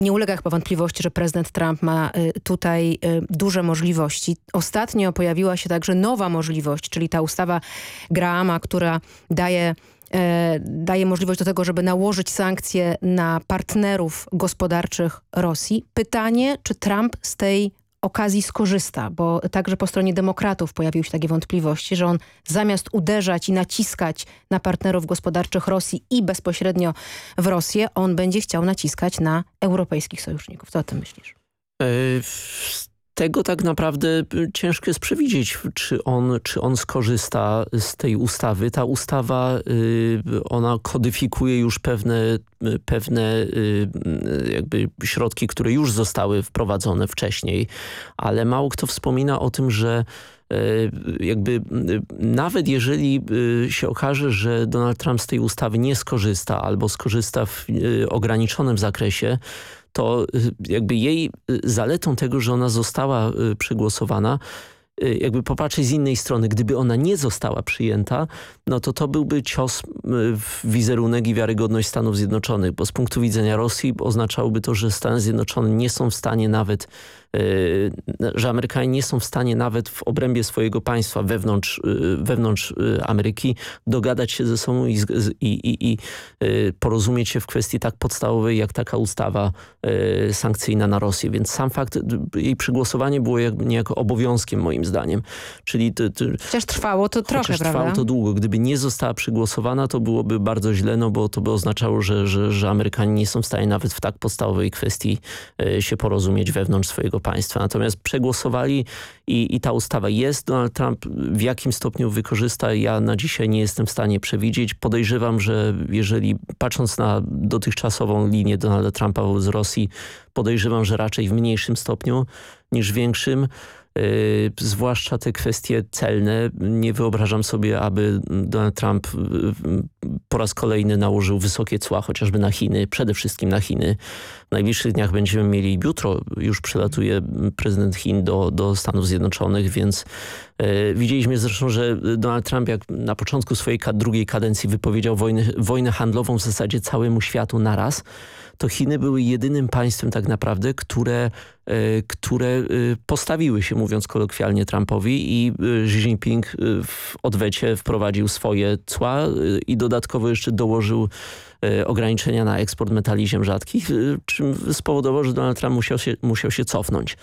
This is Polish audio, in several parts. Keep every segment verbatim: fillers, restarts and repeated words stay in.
Nie ulega chyba wątpliwości, że prezydent Trump ma tutaj duże możliwości. Ostatnio pojawiła się także nowa możliwość, czyli ta ustawa Grahama, która daje, daje możliwość do tego, żeby nałożyć sankcje na partnerów gospodarczych Rosji. Pytanie, czy Trump z tej okazji skorzysta, bo także po stronie demokratów pojawiły się takie wątpliwości, że on zamiast uderzać i naciskać na partnerów gospodarczych Rosji i bezpośrednio w Rosję, on będzie chciał naciskać na europejskich sojuszników. Co o tym myślisz? Z tego tak naprawdę ciężko jest przewidzieć, czy on, czy on skorzysta z tej ustawy. Ta ustawa, ona kodyfikuje już pewne, pewne jakby środki, które już zostały wprowadzone wcześniej, ale mało kto wspomina o tym, że jakby nawet jeżeli się okaże, że Donald Trump z tej ustawy nie skorzysta albo skorzysta w ograniczonym zakresie, to jakby jej zaletą tego, że ona została przegłosowana, jakby popatrzeć z innej strony, gdyby ona nie została przyjęta, no to to byłby cios w wizerunek i wiarygodność Stanów Zjednoczonych, bo z punktu widzenia Rosji oznaczałoby to, że Stany Zjednoczone nie są w stanie nawet, że Amerykanie nie są w stanie nawet w obrębie swojego państwa wewnątrz, wewnątrz Ameryki dogadać się ze sobą i, i, i, i porozumieć się w kwestii tak podstawowej, jak taka ustawa sankcyjna na Rosję. Więc sam fakt, jej przegłosowanie było jak, niejako obowiązkiem moim zdaniem. Czyli to, to, chociaż trwało to trochę, chociaż prawda? trwało to długo. Gdyby nie została przegłosowana, to byłoby bardzo źle, no bo to by oznaczało, że, że, że Amerykanie nie są w stanie nawet w tak podstawowej kwestii się porozumieć wewnątrz swojego państwa. Natomiast przegłosowali i, i ta ustawa jest. Donald Trump w jakim stopniu wykorzysta, ja na dzisiaj nie jestem w stanie przewidzieć. Podejrzewam, że jeżeli patrząc na dotychczasową linię Donalda Trumpa wobec Rosji, podejrzewam, że raczej w mniejszym stopniu niż większym. Yy, zwłaszcza te kwestie celne. Nie wyobrażam sobie, aby Donald Trump yy, po raz kolejny nałożył wysokie cła, chociażby na Chiny, przede wszystkim na Chiny. W najbliższych dniach będziemy mieli, jutro już przylatuje prezydent Chin do, do Stanów Zjednoczonych, więc yy, widzieliśmy zresztą, że Donald Trump jak na początku swojej ka- drugiej kadencji wypowiedział wojnę, wojnę handlową w zasadzie całemu światu naraz, to Chiny były jedynym państwem tak naprawdę, które, które postawiły się, mówiąc kolokwialnie, Trumpowi i Xi Jinping w odwecie wprowadził swoje cła i dodatkowo jeszcze dołożył ograniczenia na eksport metali ziem rzadkich, czym spowodowało, że Donald Trump musiał się, musiał się cofnąć.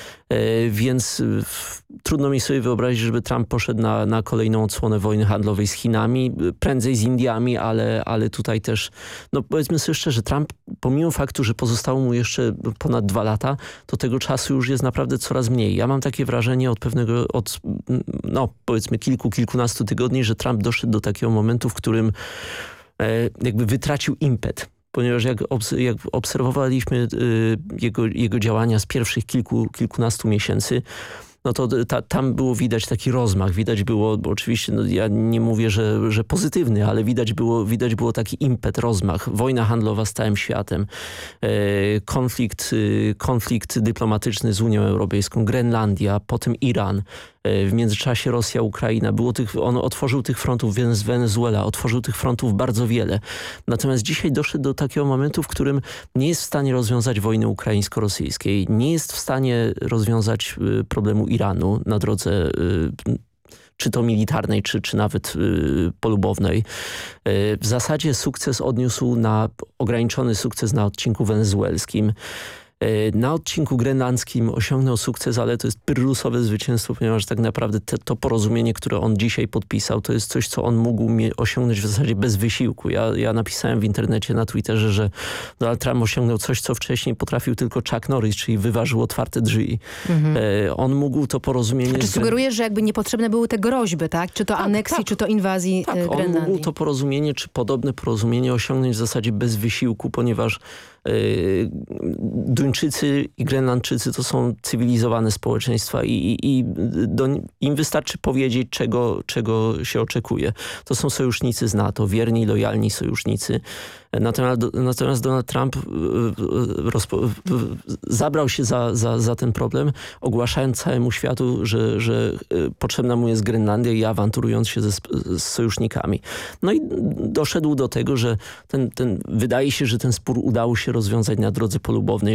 Więc trudno mi sobie wyobrazić, żeby Trump poszedł na, na kolejną odsłonę wojny handlowej z Chinami, prędzej z Indiami, ale, ale tutaj też, no powiedzmy sobie szczerze, Trump pomimo faktu, że pozostało mu jeszcze ponad dwa lata, to tego czasu już jest naprawdę coraz mniej. Ja mam takie wrażenie od pewnego, od no powiedzmy kilku, kilkunastu tygodni, że Trump doszedł do takiego momentu, w którym e, jakby wytracił impet. Ponieważ jak, obs- jak obserwowaliśmy y, jego, jego działania z pierwszych kilku, kilkunastu miesięcy, no to ta, tam było widać taki rozmach. Widać było, bo oczywiście no ja nie mówię, że, że pozytywny, ale widać było, widać było taki impet, rozmach. Wojna handlowa z całym światem. E, konflikt, y, konflikt dyplomatyczny z Unią Europejską, Grenlandia, potem Iran. W międzyczasie Rosja, Ukraina. Było tych, on otworzył tych frontów, z Wenezuela, otworzył tych frontów bardzo wiele. Natomiast dzisiaj doszedł do takiego momentu, w którym nie jest w stanie rozwiązać wojny ukraińsko-rosyjskiej, nie jest w stanie rozwiązać problemu Iranu na drodze czy to militarnej, czy, czy nawet y, polubownej. Y, w zasadzie sukces odniósł na, ograniczony sukces na odcinku wenezuelskim. Na odcinku grenlandzkim osiągnął sukces, ale to jest pyrrusowe zwycięstwo, ponieważ tak naprawdę te, to porozumienie, które on dzisiaj podpisał, to jest coś, co on mógł osiągnąć w zasadzie bez wysiłku. Ja, ja napisałem w internecie, na Twitterze, że Donald Trump osiągnął coś, co wcześniej potrafił tylko Chuck Norris, czyli wyważył otwarte drzwi. Mhm. E, on mógł to porozumienie... Czy sugerujesz, że jakby niepotrzebne były te groźby, tak? Czy to tak, aneksji, tak. czy to inwazji tak, Grenlandii? On mógł to porozumienie, czy podobne porozumienie osiągnąć w zasadzie bez wysiłku, ponieważ Duńczycy i Grenlandczycy to są cywilizowane społeczeństwa i, i, i do, im wystarczy powiedzieć, czego, czego się oczekuje. To są sojusznicy z NATO, wierni, lojalni sojusznicy. Natomiast, natomiast Donald Trump rozpo, zabrał się za, za, za ten problem, ogłaszając całemu światu, że, że potrzebna mu jest Grenlandia i awanturując się ze, z sojusznikami. No i doszedł do tego, że ten, ten, wydaje się, że ten spór udało się rozwiązać na drodze polubownej,